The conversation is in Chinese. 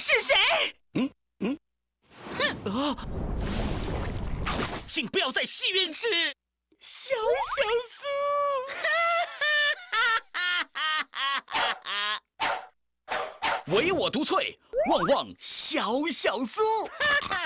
是谁？ 啊！请不要在戏院吃。 小苏。 唯我独萃，旺旺小苏。